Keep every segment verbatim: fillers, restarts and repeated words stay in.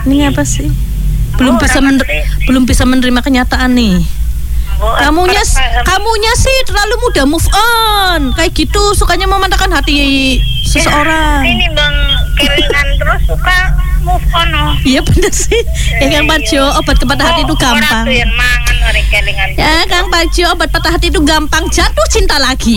Ini apa sih? Belum bisa mener- belum bisa menerima kenyataan nih. Kamunya kamunya sih terlalu mudah move on. Kayak gitu sukanya memantapkan hati seseorang. Ini Bang kelingan terus suka move on. Oh. Iya bener sih. Ya Kang Parjo, obat patah hati itu gampang. Ya Kang Parjo, obat patah hati itu gampang, jatuh cinta lagi.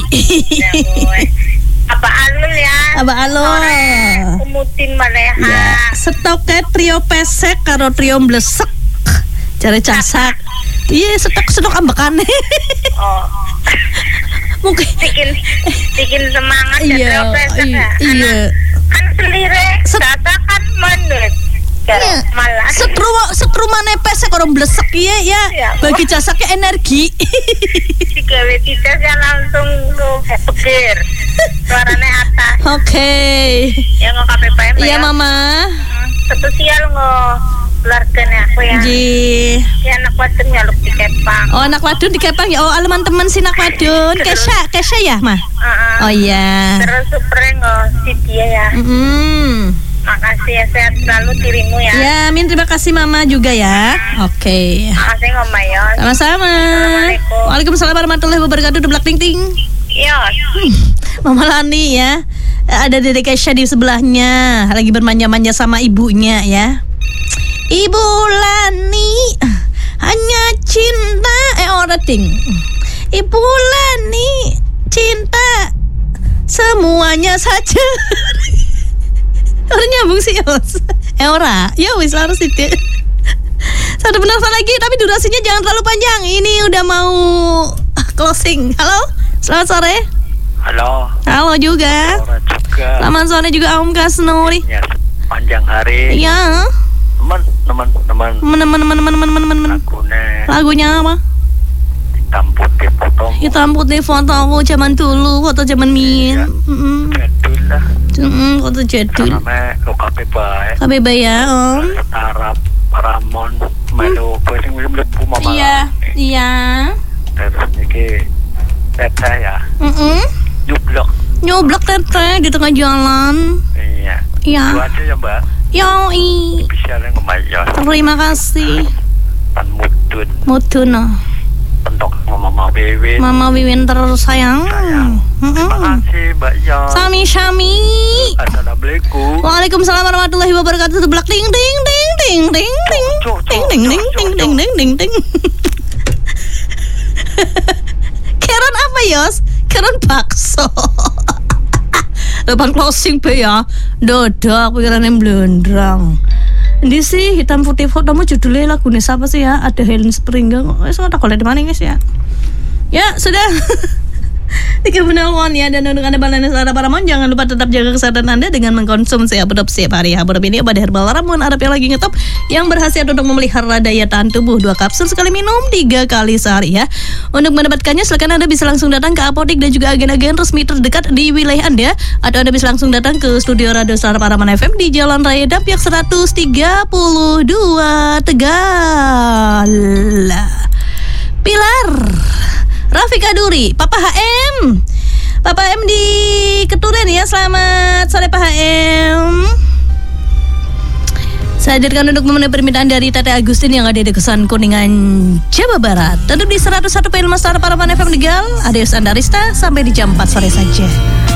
Apa alul ya? Apa alul? Umutin maleha. Ya, stoknya trio pesek karo trio blesek. Jare casak. Iya, stok-stok ambekane. Oh. Mungkin bikin bikin semangat ya iya, trio pesek. Iya. Kan, iya. kan selire casak kan mendet. Iya. Malah Sekru sekru maneh pesek orang blesek ya, ya. Ya, bagi jasaknya energi. digawe titasnya langsung ke pikir. Suaranya atas. Oke. Okay. Ya nggak K P P M. Iya ya? Mama. Hmm, spesial nggak keluarga aku ya. Ji. Si anak wadon nyaluk di Kepang. Oh anak wadon di Kepang ya. Oh alaman teman si anak wadon. Kesha, Kesha ya mah. Uh-uh. Oh iya. Terus super nggak si dia ya. Mm-hmm. Makasih ya, sehat selalu dirimu ya. Ya, Min terima kasih Mama juga ya. Oke. Okay. Makasih Ngom Mayon. Sama-sama. Assalamualaikum. Waalaikumsalam warahmatullahi wabarakatuh. Deblak ting ting. Iya. Hmm. Mama Lani ya. Ada Dede Kesha di sebelahnya, lagi bermanja-manja sama ibunya ya. Ibu Lani hanya cinta eh orang ting. Ibu Lani cinta semuanya saja. Orang nyambung sih Yos. Eh ora, ya wis harus itu. Satu penelpon lagi, tapi durasinya jangan terlalu panjang. Ini udah mau closing. Halo, selamat sore. Halo. Halo juga. Sore juga. Selamat sore juga Om Kasnuri. Ya, panjang hari. Iya. Teman, teman, teman. Teman, teman, teman, teman, teman, teman, teman. Lagunya. Lagunya apa? Hitam putih foto. Hitam putih foto aku zaman dulu, foto zaman Min. Heeh. Jadul lah. Heeh, foto jadul. Karena lo K P bae. K P B ya, Om. Arab, Paramon, melu sing mlebu mama. Iya, iya. Terus niki tete ya. Heeh. Jublok. Nyoblok tete di tengah jalan. Iya. Iya. Itu aja ya, Mbak. Yoi. Bisa ngemayon. Terima kasih. Tan mudun. Mudun. Bentuk Mama Wiwin. Mama Wiwin terus sayang. Sayang. Terima kasih Mbak Yon. Sami-sami. Assalamualaikum. Waalaikumsalam warahmatullahi wabarakatuh. Teblak ding ding ding ding ding ding ding ding ding ding ding ding ding ding. Keren apa Yos? Keren bakso. Depan closing be ya. Dadak pikiran yang blendrang. Ini sih hitam putih fotomu judulnya lagunya siapa sih ya? Ada Helen Springgang. Oh, saya tak boleh di mana guys ya? Ya sudah. Tiga penelpon ya, dan untuk Anda balance Arab Paramon, jangan lupa tetap jaga kesehatan Anda dengan mengkonsumsi Abodop setiap hari. Abodop ini obat herbal ramuan Arab yang lagi ngetop, yang berhasil untuk memelihara daya tahan tubuh. Dua kapsul sekali minum, tiga kali sehari ya. Untuk mendapatkannya silakan Anda bisa langsung datang ke apotek dan juga agen-agen resmi terdekat di wilayah Anda, atau Anda bisa langsung datang ke studio Radio Suara Paraman F M di Jalan Raya Dampyak seratus tiga puluh dua Tegal. Pilar Rafika Duri, Papa H M, Papa M di Keturen ya. Selamat sore Pak H M. Saya hadirkan untuk memenuhi permintaan dari Tete Agustin yang ada di Kesan Kuningan, Jawa Barat. Tetap di seratus satu P L Mas Suara Paraman F M Tegal. Adios Andarista, sampai di jam empat sore saja.